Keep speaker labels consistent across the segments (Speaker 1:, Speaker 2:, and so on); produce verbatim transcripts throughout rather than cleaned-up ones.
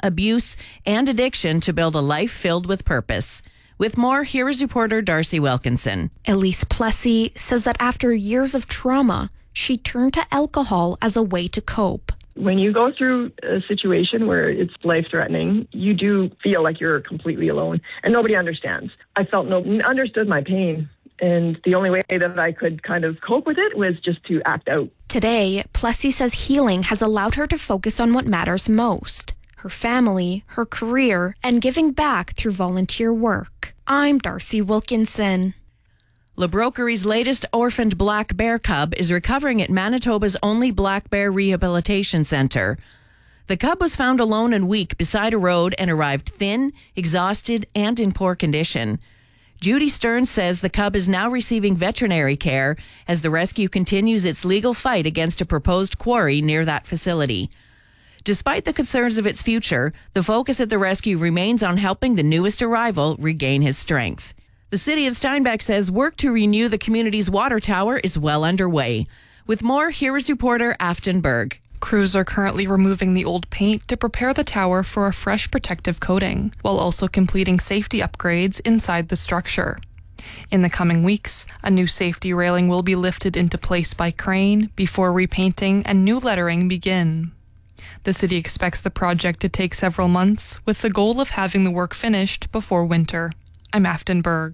Speaker 1: abuse, and addiction to build a life filled with purpose. With more, here is reporter Darcy Wilkinson.
Speaker 2: Elise Plessy says that after years of trauma, she turned to alcohol as a way to cope.
Speaker 3: When you go through a situation where it's life-threatening, you do feel like you're completely alone and nobody understands. I felt nobody understood my pain, and the only way that I could kind of cope with it was just to act out.
Speaker 2: Today, Plessy says healing has allowed her to focus on what matters most: her family, her career, and giving back through volunteer work. I'm Darcy Wilkinson.
Speaker 1: Le Brokery's latest orphaned black bear cub is recovering at Manitoba's only black bear rehabilitation centre. The cub was found alone and weak beside a road and arrived thin, exhausted, and in poor condition. Judy Stearns says the cub is now receiving veterinary care as the rescue continues its legal fight against a proposed quarry near that facility. Despite the concerns of its future, the focus at the rescue remains on helping the newest arrival regain his strength. The city of Steinbach says work to renew the community's water tower is well underway. With more, here is reporter Afton Berg.
Speaker 4: Crews are currently removing the old paint to prepare the tower for a fresh protective coating, while also completing safety upgrades inside the structure. In the coming weeks, a new safety railing will be lifted into place by crane before repainting and new lettering begin. The city expects the project to take several months, with the goal of having the work finished before winter. I'm Afton Berg.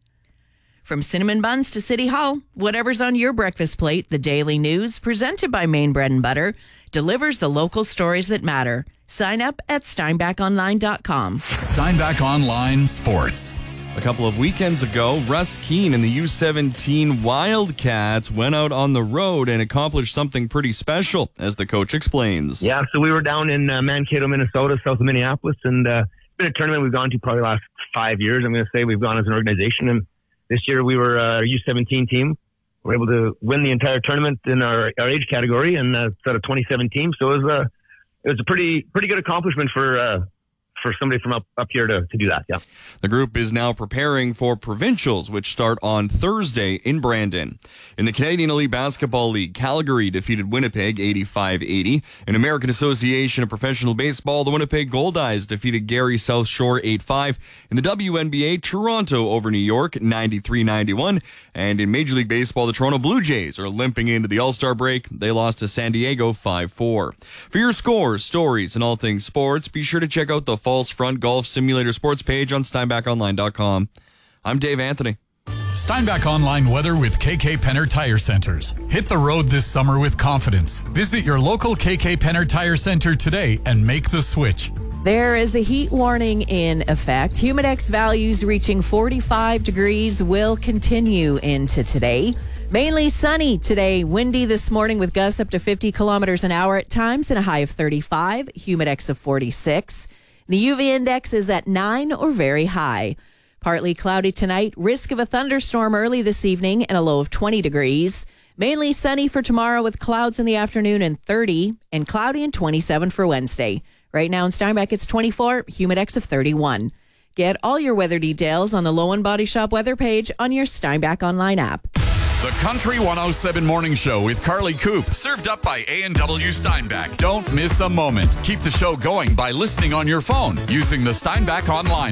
Speaker 1: From cinnamon buns to City Hall, whatever's on your breakfast plate, the Daily News, presented by Maine Bread and Butter, delivers the local stories that matter. Sign up at steinbach online dot com.
Speaker 5: Steinbach Online Sports.
Speaker 6: A couple of weekends ago, Russ Keene and the U seventeen Wildcats went out on the road and accomplished something pretty special, as the coach explains.
Speaker 7: Yeah, so we were down in uh, Mankato, Minnesota, south of Minneapolis, and uh, it's been a tournament we've gone to probably the last five years. I'm going to say we've gone as an organization, and this year we were uh, our U seventeen team. We were able to win the entire tournament in our, our age category, and uh, it's out of twenty-seven teams. So it was a it was a pretty pretty good accomplishment for uh, for somebody from up, up here to, to do that. Yeah.
Speaker 6: The group is now preparing for provincials, which start on Thursday in Brandon. In the Canadian Elite Basketball League, Calgary defeated Winnipeg eighty-five eighty. In American Association of Professional Baseball, the Winnipeg Goldeyes defeated Gary South Shore eight five. In the W N B A, Toronto over New York ninety-three ninety-one. And in Major League Baseball, the Toronto Blue Jays are limping into the All-Star break. They lost to San Diego five four. For your scores, stories, and all things sports, be sure to check out the False Front Golf Simulator Sports page on steinbach online dot com. I'm Dave Anthony.
Speaker 5: Steinbach Online weather with K K Penner Tire Centers. Hit the road this summer with confidence. Visit your local K K Penner Tire Center today and make the switch.
Speaker 1: There is a heat warning in effect. Humidex values reaching forty-five degrees will continue into today. Mainly sunny today. Windy this morning with gusts up to fifty kilometers an hour at times and a high of thirty-five. Humidex of forty-six. The U V index is at nine or very high. Partly cloudy tonight. Risk of a thunderstorm early this evening and a low of twenty degrees. Mainly sunny for tomorrow with clouds in the afternoon and thirty, and cloudy and twenty-seven for Wednesday. Right now in Steinbach, it's twenty-four, Humidex of thirty-one. Get all your weather details on the Lowen Body Shop weather page on your Steinbach Online app.
Speaker 5: The Country one oh seven Morning Show with Carly Coop, served up by A and W Steinbach. Don't miss a moment. Keep the show going by listening on your phone using the Steinbach Online